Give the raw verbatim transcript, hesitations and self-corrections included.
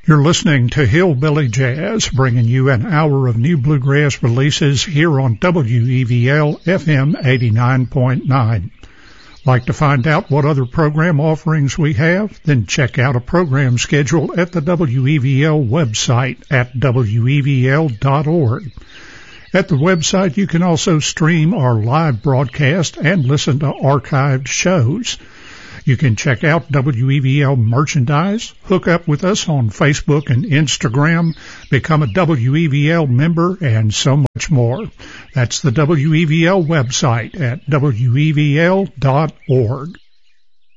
You're listening to Hillbilly Jazz, bringing you an hour of new bluegrass releases here on W E V L F M eighty-nine point nine. Like to find out what other program offerings we have? Then check out a program schedule at the W E V L website at W E V L dot org. At the website, you can also stream our live broadcast and listen to archived shows. You can check out W E V L merchandise, hook up with us on Facebook and Instagram, become a W E V L member, and so much more. That's the W E V L website at W E V L dot org.